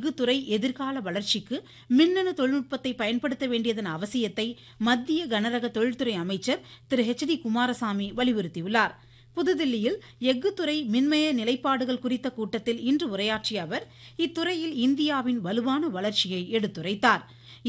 எஃகு துறை எதிர்கால வளர்ச்சிக்கு மின்னணு தொழில்நுட்பத்தை பயன்படுத்த வேண்டியதன் அவசியத்தை மத்திய கனரக தொழில்துறை அமைச்சர் திரு H.D. குமாரசாமி வலியுறுத்தியுள்ளார். புதுதில்லியில் எஃகுத்துறை மின்மய நிலைப்பாடுகள் குறித்த கூட்டத்தில் இன்று உரையாற்றிய அவர் இத்துறையில் இந்தியாவின் வலுவான வளர்ச்சியை எடுத்துரைத்தார்.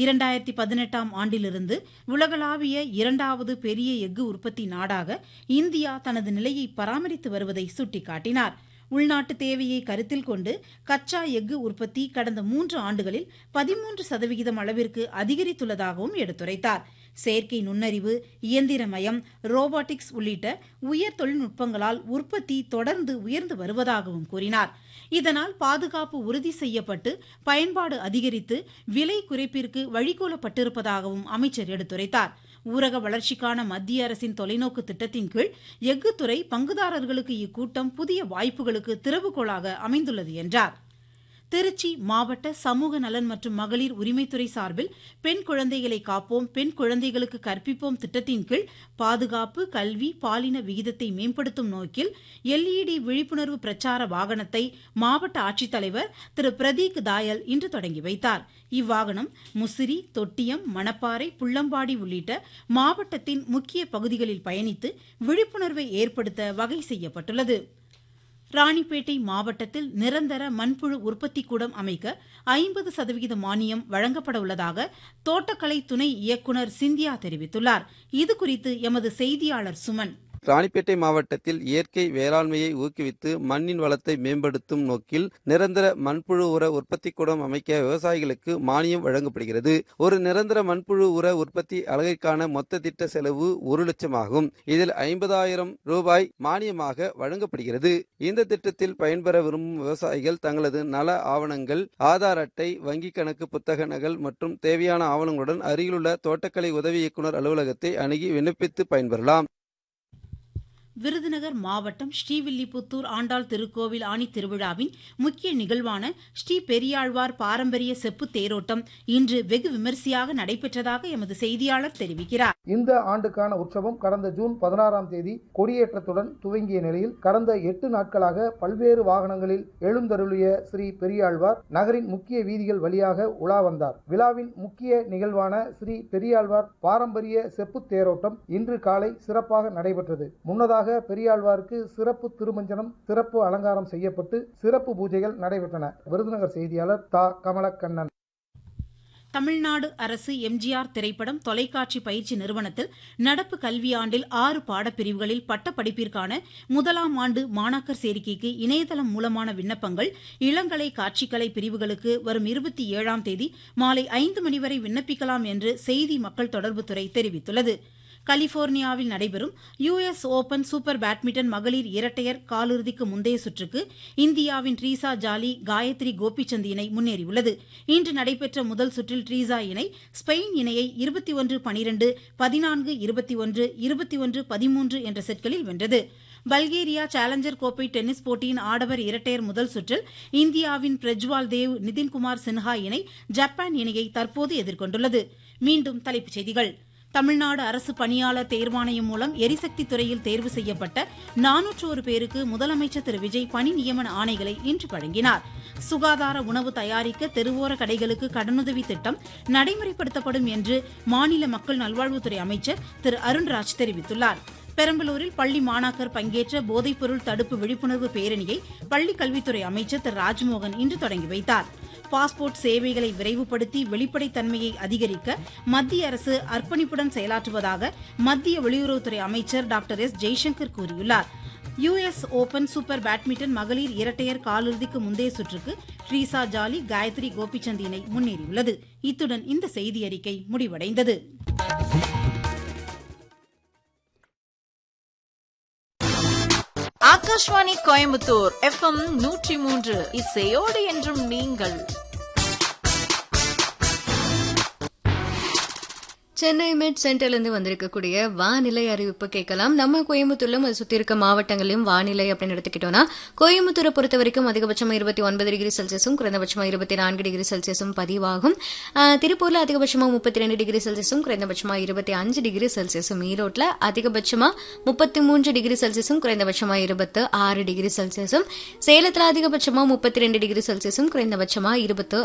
2018ஆம் ஆண்டிலிருந்து உலகளாவிய இரண்டாவது பெரிய எஃகு உற்பத்தி நாடாக இந்தியா தனது நிலையை பராமரித்து வருவதை சுட்டிக்காட்டினார். உள்நாட்டு தேவையை கருத்தில் கொண்டு கச்சா எஃகு உற்பத்தி கடந்த 3 ஆண்டுகளில் 13% அளவிற்கு அதிகரித்துள்ளதாகவும் எடுத்துரைத்தார். செயற்கை நுண்ணறிவு, இயந்திரமயம், ரோபாட்டிக்ஸ் உள்ளிட்ட உயர் தொழில்நுட்பங்களால் உற்பத்தி தொடர்ந்து உயர்ந்து வருவதாகவும் கூறினார். இதனால் பாதுகாப்பு உறுதி செய்யப்பட்டு பயன்பாடு அதிகரித்து விலை குறைப்பிற்கு வழிகோலப்பட்டிருப்பதாகவும் அமைச்சர் எடுத்துரைத்தார். ஊரக வளர்ச்சிக்கான மத்திய அரசின் தொலைநோக்கு திட்டத்தின் கீழ் எஃகுத்துறை பங்குதாரர்களுக்கு இக்கூட்டம் புதிய வாய்ப்புகளுக்கு திறவுகோலாக அமைந்துள்ளது என்றார். திருச்சி மாவட்ட சமூக நலன் மற்றும் மகளிர் உரிமைத்துறை சார்பில் பெண் குழந்தைகளை காப்போம், பெண் குழந்தைகளுக்கு கற்பிப்போம் திட்டத்தின் கீழ் பாதுகாப்பு, கல்வி, பாலின விகிதத்தை மேம்படுத்தும் நோக்கில் LED விழிப்புணர்வு பிரச்சார வாகனத்தை மாவட்ட ஆட்சித்தலைவர் திரு பிரதீக் தாயல் இன்று தொடங்கி வைத்தார். இவ்வாகனம் முசிறி, தொட்டியம், மணப்பாறை, புள்ளம்பாடி உள்ளிட்ட மாவட்டத்தின் முக்கிய பகுதிகளில் பயணித்து விழிப்புணர்வை ஏற்படுத்த வகை செய்யப்பட்டுள்ளது. ராணிப்பேட்டை மாவட்டத்தில் நிரந்தர மண்புழு உற்பத்தி கூடம் அமைக்க 50% மானியம் வழங்கப்பட உள்ளதாக தோட்டக்கலை துணை இயக்குநர் சிந்தியா தெரிவித்துள்ளார். இதுகுறித்து எமது செய்தியாளர் சுமன். ராணிப்பேட்டை மாவட்டத்தில் இயற்கை வேளாண்மையை ஊக்குவித்து மண்ணின் வளத்தை மேம்படுத்தும் நோக்கில் நிரந்தர மண்புழு உர உற்பத்தி கூடம் அமைக்க விவசாயிகளுக்கு மானியம் வழங்கப்படுகிறது. ஒரு நிரந்தர மண்புழு உர உற்பத்தி அலகிற்கான மொத்த திட்ட செலவு 1 லட்சம் ஆகும். இதில் 50,000 ரூபாய் மானியமாக வழங்கப்படுகிறது. இந்த திட்டத்தில் பயன்பெற விரும்பும் விவசாயிகள் தங்களது நல ஆவணங்கள், ஆதார் அட்டை, வங்கிக் கணக்கு புத்தக நகல் மற்றும் தேவையான ஆவணங்களுடன் அருகிலுள்ள தோட்டக்கலை உதவி இயக்குநர் அலுவலகத்தை அணுகி விண்ணப்பித்து பயன்பெறலாம். விருதுநகர் மாவட்டம் ஸ்ரீவில்லிபுத்தூர் ஆண்டாள் திருக்கோவில் ஆணி திருவிழாவின் முக்கிய நிகழ்வான ஸ்ரீ பெரியாழ்வார் பாரம்பரிய செப்பு தேரோட்டம் இன்று வெகு விமரிசையாக நடைபெற்றதாக எமது செய்தியாளர் தெரிவிக்கிறார். இந்த ஆண்டுக்கான உற்சவம் கடந்த ஜூன் 16ஆம் தேதி கொடியேற்றத்துடன் துவங்கிய நிலையில் கடந்த 8 நாட்களாக பல்வேறு வாகனங்களில் எழுந்தருளிய ஸ்ரீ பெரியாழ்வார் நகரின் முக்கிய வீதிகள் வழியாக உலா வந்தார். விழாவின் முக்கிய நிகழ்வான ஸ்ரீ பெரியாழ்வார் பாரம்பரிய செப்பு தேரோட்டம் இன்று காலை சிறப்பாக நடைபெற்றது. முன்னதாக பெரியாழ்வாருக்கு சிறப்பு திருமஞ்சனம், சிறப்பு அலங்காரம் செய்யப்பட்டு சிறப்பு பூஜைகள் நடைபெற்றன. விருதுநகர் செய்தியாளர் தா. கமலக்கண்ணன். தமிழ்நாடு அரசு எம்ஜிஆர் திரைப்படம் தொலைக்காட்சி பயிற்சி நிறுவனத்தில் நடப்பு கல்வியாண்டில் 6 பாடப்பிரிவுகளில் பட்டப்படிப்பிற்கான 1ஆம் ஆண்டு மாணாக்கர் சேர்க்கைக்கு இணையதளம் மூலமான விண்ணப்பங்கள் இளங்கலை, காட்சிக்கலை பிரிவுகளுக்கு வரும் 27ஆம் தேதி மாலை 5 மணி வரை விண்ணப்பிக்கலாம் என்று செய்தி மக்கள் தொடர்புத்துறை தெரிவித்துள்ளது. கலிபோர்னியாவில் நடைபெறும் US ஓபன் சூப்பர் பேட்மிண்டன் மகளிர் இரட்டையர் காலிறுதிக்கு முந்தைய சுற்றுக்கு இந்தியாவின் ட்ரீசா ஜாலி, காயத்ரி கோபிசந்த் இணை முன்னேறியுள்ளது. இன்று நடைபெற்ற முதல் சுற்றில் ட்ரீசா இணை ஸ்பெயின் இணையை 21-12, 14-21, 21-13 என்ற செட்களில் வென்றது. பல்கேரியா சேலஞ்சர் கோப்பை டென்னிஸ் போட்டியின் ஆடவர் இரட்டையர் முதல் சுற்றில் இந்தியாவின் பிரஜ்வால் தேவ், நிதின்குமார் சின்ஹா இணை ஜப்பான் இணையை தற்போது எதிர்கொண்டுள்ளது. மீண்டும் தலைப்புச் செய்திகள். தமிழ்நாடு அரசு பணியாளர் தேர்வாணையம் மூலம் எரிசக்தி துறையில் தேர்வு செய்யப்பட்ட 401 பேருக்கு முதலமைச்சர் திரு விஜய் பணி நியமன ஆணைகளை இன்று வழங்கினார். சுகாதார உணவு தயாரிக்க தெருவோர கடைகளுக்கு கடனுதவி திட்டம் நடைமுறைப்படுத்தப்படும் என்று மாநில மக்கள் நல்வாழ்வுத்துறை அமைச்சர் திரு அருண்ராஜ் தெரிவித்துள்ளார். பெரம்பலூரில் பள்ளி மாணாக்கர் பங்கேற்ற போதைப்பொருள் தடுப்பு விழிப்புணர்வு பேரணியை பள்ளிக் கல்வித்துறை அமைச்சர் திரு ராஜ்மோகன் இன்று தொடங்கி வைத்தார். பாஸ்போர்ட் சேவைகளை விரைவுபடுத்தி வெளிப்படைத்தன்மையை அதிகரிக்க மத்திய அரசு அர்ப்பணிப்புடன் செயலாற்றுவதாக மத்திய வெளியுறவுத்துறை அமைச்சர் டாக்டர் எஸ். ஜெய்சங்கர் கூறியுள்ளார். US ஓபன் சூப்பர் பேட்மிண்டன் மகளிர் இரட்டையர் காலிறுதிக்கு முந்தைய சுற்றுக்கு ட்ரீசா ஜாலி, காயத்ரி கோபிசந்த் இணை முன்னேறியுள்ளது. இத்துடன் இந்த செய்தியறிக்கை முடிவடைந்தது. ஆகாஷ்வாணி கோயம்புத்தூர் FM 103 இசையோடு என்றும் நீங்கள். சென்னை மிட் சென்டர்லேருந்து வந்திருக்கக்கூடிய வானிலை அறிவிப்பு கேட்கலாம். நம்ம கோயம்புத்தூர்லும் அது சுற்றி இருக்க மாவட்டங்களிலும் வானிலை அப்படின்னு எடுத்துக்கிட்டோம்னா, கோயம்புத்தூரை பொறுத்த வரைக்கும் அதிகபட்சமாக 29 டிகிரி செல்சியஸும் குறைந்தபட்சமாக 24 டிகிரி செல்சியஸும் பதிவாகும். திருப்பூர்ல அதிகபட்சமாக 32 டிகிரி செல்சியஸும் குறைந்தபட்சமாக 25 டிகிரி செல்சியஸும், ஈரோட்டில் அதிகபட்சமாக 33 டிகிரி செல்சியஸும் குறைந்தபட்சமாக 26 டிகிரி செல்சியஸும், சேலத்தில் அதிகபட்சமாக 32 டிகிரி செல்சியஸும் குறைந்தபட்சமாக